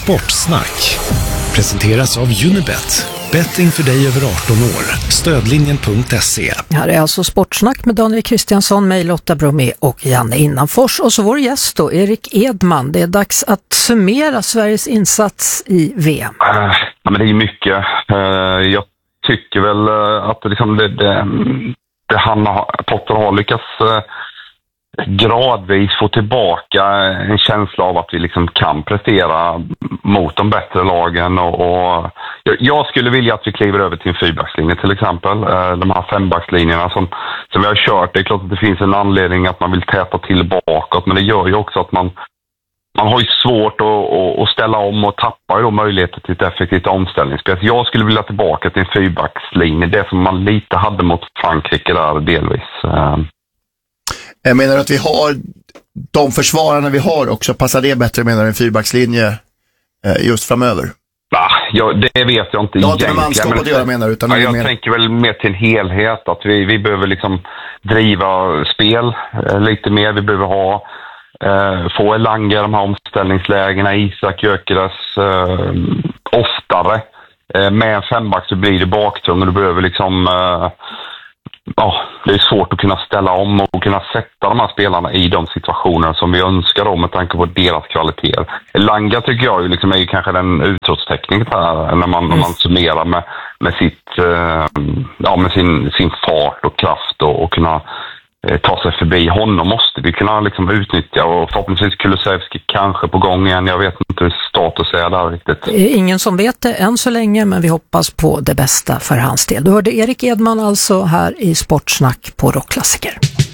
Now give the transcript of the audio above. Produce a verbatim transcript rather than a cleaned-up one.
Sportsnack presenteras av Unibet. Betting för dig över arton år. Stödlinjen punkt se. Här är alltså Sportsnack med Daniel Kristiansson, mig Lotta Bromé och Janne Innanfors. Och så vår gäst då, Erik Edman. Det är dags att summera Sveriges insats i V M. Uh, ja, men det är mycket. Uh, jag tycker väl uh, att liksom det, det, det han har, Potter har lyckats uh, gradvis få tillbaka en känsla av att vi liksom kan prestera mot de bättre lagen och, och jag skulle vilja att vi kliver över till en fyrbackslinje till exempel. De här fembackslinjerna som, som vi har kört, det är klart att det finns en anledning att man vill täta till bakåt, men det gör ju också att man man har ju svårt att, att, att ställa om och tappar ju då möjligheter till ett effektivt omställningsspel. Jag skulle vilja tillbaka till en fyrbackslinje, det som man lite hade mot Frankrike där delvis. Jag menar att vi har de försvararna vi har också, passar det bättre menar en fyrbackslinje just framöver? Nah, ja, det vet jag inte. Det har inte med manskapet att göra menar utan ja, jag mer... tänker väl mer till helhet att vi, vi behöver liksom driva spel eh, lite mer. Vi behöver ha eh, få Elanga de här omställningslägena, Isak Gyökeres eh, oftare. Eh, med en femback så blir det baktung och du behöver liksom eh, ja, det är svårt att kunna ställa om och kunna sätta de här spelarna i de situationer som vi önskar då, med tanke på deras kvaliteter. Langa tycker jag ju liksom är ju kanske den utropsteckningen här när man, mm. när man summerar med, med, sitt, eh, ja, med sin, sin fart och kraft och, och kunna eh, ta sig förbi. Honom måste vi kunna liksom utnyttja och förhoppningsvis Kulusevski kanske på gång igen. Jag vet inte hur status är där riktigt. Det är ingen som vet det än så länge, men vi hoppas på det bästa för hans del. Du hörde Erik Edman alltså här i Sportsnack på Rockklassiker.